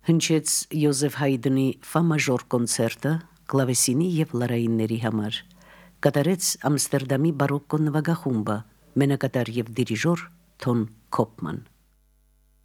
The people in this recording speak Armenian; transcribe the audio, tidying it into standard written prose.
Հնչեց Յոզեֆ Հայդնի Ֆա մաժոր կոնցերտը կլավեսինի եւ լարայինների համար։ Կատարեց Ամստերդամի բարոկկո նվագախումբը, մենակատար եւ դիրիժոր Թոն Քոպման։